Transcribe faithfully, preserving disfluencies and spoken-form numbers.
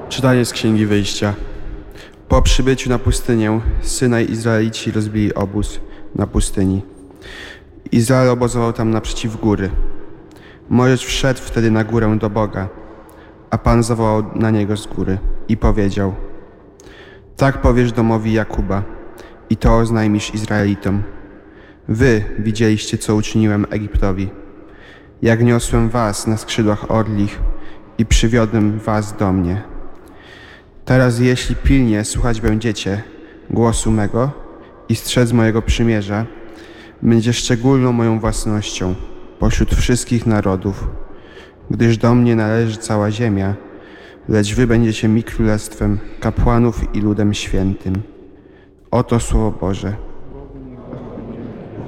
Czytanie z Księgi Wyjścia. Po przybyciu na pustynię Synaj Izraelici rozbili obóz na pustyni. Izrael obozował tam naprzeciw góry. Mojżesz wszedł wtedy na górę do Boga, a Pan zawołał na niego z góry i powiedział: tak powiesz domowi Jakuba i to oznajmisz Izraelitom. Wy widzieliście, co uczyniłem Egiptowi, jak niosłem was na skrzydłach orlich i przywiodłem was do mnie. Teraz jeśli pilnie słuchać będziecie głosu mego i strzec mojego przymierza, będzie szczególną moją własnością pośród wszystkich narodów, gdyż do mnie należy cała ziemia, lecz wy będziecie mi królestwem, kapłanów i ludem świętym. Oto Słowo Boże.